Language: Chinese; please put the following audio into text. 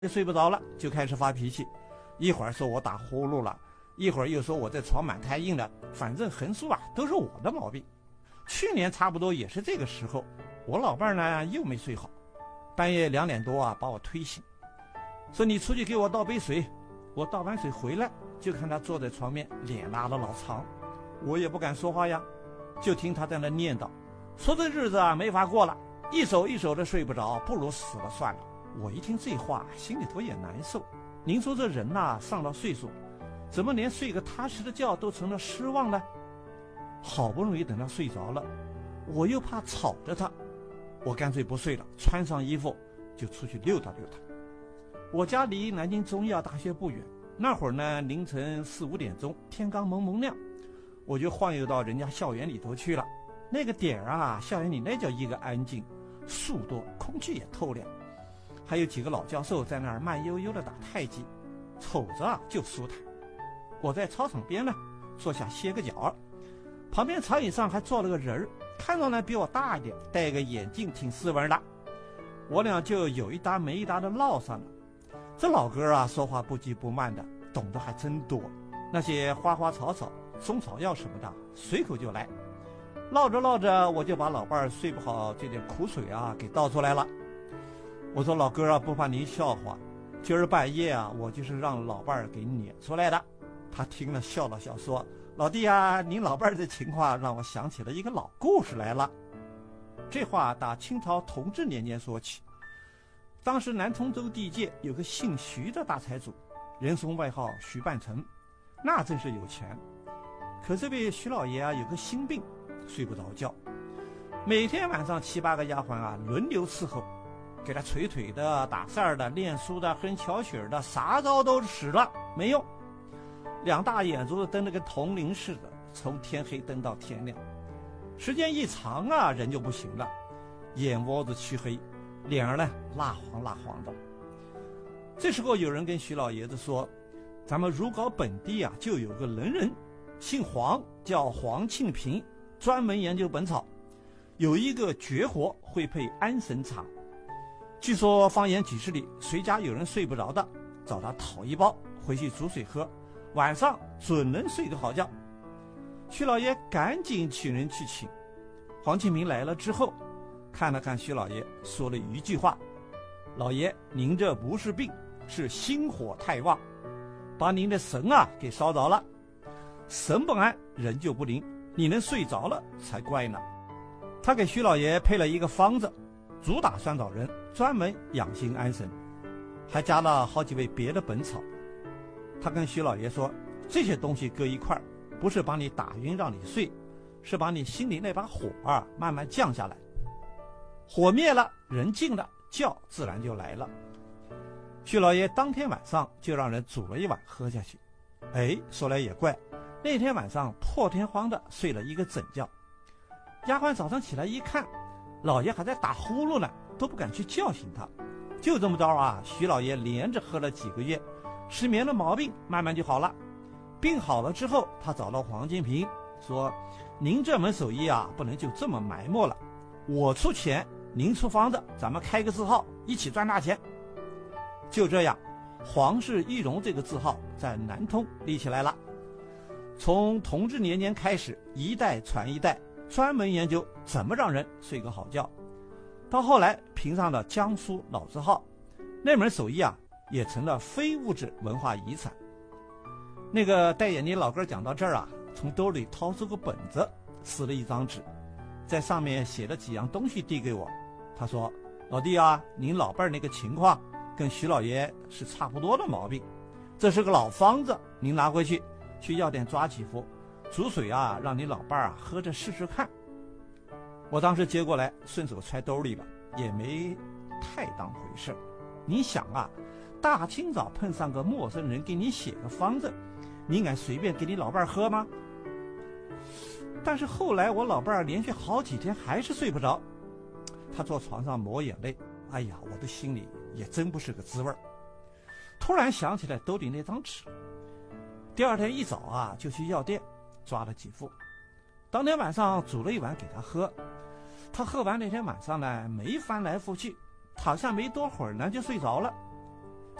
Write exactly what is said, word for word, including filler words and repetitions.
睡不着了，就开始发脾气，一会儿说我打呼噜了，一会儿又说我这床板太硬了，反正横竖啊都是我的毛病。去年差不多也是这个时候，我老伴儿呢又没睡好，半夜两点多啊把我推醒，说你出去给我倒杯水。我倒完水回来，就看他坐在床边，脸拉得老长，我也不敢说话呀，就听他在那念叨，说这日子啊没法过了，一宿一宿的睡不着，不如死了算了。我一听这话，心里头也难受。您说这人呐、啊，上了岁数，怎么连睡个踏实的觉都成了失望呢？好不容易等他睡着了，我又怕吵着他，我干脆不睡了，穿上衣服就出去溜达溜达。我家离南京中医药大学不远，那会儿呢凌晨四五点钟，天刚蒙蒙亮，我就晃悠到人家校园里头去了。那个点儿啊，校园里那叫一个安静，树多，空气也透亮，还有几个老教授在那儿慢悠悠地打太极，瞅着啊就舒坦。我在操场边呢坐下歇个脚，旁边长椅上还坐了个人儿，看着呢比我大一点，戴个眼镜，挺斯文的。我俩就有一搭没一搭的唠上了。这老哥啊说话不急不慢的，懂得还真多，那些花花草草、中草药什么的随口就来。唠着唠着，我就把老伴儿睡不好这点苦水啊给倒出来了。我说老哥啊，不怕您笑话，今儿半夜啊我就是让老伴儿给撵出来的。他听了笑了笑说，老弟啊，您老伴儿的情况让我想起了一个老故事来了。这话打清朝同治年间说起，当时南通州地界有个姓徐的大财主，人送外号徐半城，那真是有钱。可这位徐老爷啊有个心病，睡不着觉，每天晚上七八个丫鬟啊轮流伺候，给他捶腿的、打扇的、练书的、哼巧曲的，啥招都使了没用。两大眼珠子瞪得跟铜铃似的，从天黑瞪到天亮，时间一长啊人就不行了，眼窝子黢黑，脸儿呢蜡黄蜡黄的。这时候有人跟徐老爷子说，咱们如皋本地啊就有个能人，姓黄，叫黄庆平，专门研究本草，有一个绝活会配安神茶。据说方圆几十里，谁家有人睡不着的，找他讨一包回去煮水喝，晚上准能睡个好觉。徐老爷赶紧请人去请。黄庆平来了之后，看了看徐老爷，说了一句话，老爷您这不是病，是心火太旺，把您的神啊给烧着了，神不安人就不灵，你能睡着了才怪呢。他给徐老爷配了一个方子，主打酸枣仁，专门养心安神，还加了好几味别的本草。他跟徐老爷说，这些东西搁一块儿，不是把你打晕让你睡，是把你心里那把火啊慢慢降下来，火灭了，人静了，觉自然就来了。徐老爷当天晚上就让人煮了一碗喝下去。哎，说来也怪，那天晚上破天荒的睡了一个整觉。丫鬟早上起来一看，老爷还在打呼噜呢，都不敢去叫醒他。就这么着啊，徐老爷连着喝了几个月，失眠的毛病慢慢就好了。病好了之后，他找到黄金平说，您这门手艺啊不能就这么埋没了，我出钱，您出方子，咱们开个字号，一起赚大钱。就这样，黄氏玉荣这个字号在南通立起来了。从同治年间开始，一代传一代，专门研究怎么让人睡个好觉。到后来评上了江苏老字号，那门手艺啊也成了非物质文化遗产。那个戴眼镜老哥讲到这儿啊，从兜里掏出个本子，撕了一张纸，在上面写了几样东西递给我。他说，老弟啊，您老伴儿那个情况跟徐老爷是差不多的毛病，这是个老方子，您拿回去去药店抓几副，煮水啊让你老伴儿啊喝着试试看。我当时接过来顺手揣兜里了，也没太当回事。你想啊，大清早碰上个陌生人给你写个方子，你敢随便给你老伴儿喝吗？但是后来我老伴儿连续好几天还是睡不着，他坐床上抹眼泪，哎呀，我的心里也真不是个滋味儿。突然想起来兜里那张纸，第二天一早啊就去药店抓了几副，当天晚上煮了一碗给他喝。他喝完那天晚上呢没翻来覆去，好像没多会儿呢就睡着了。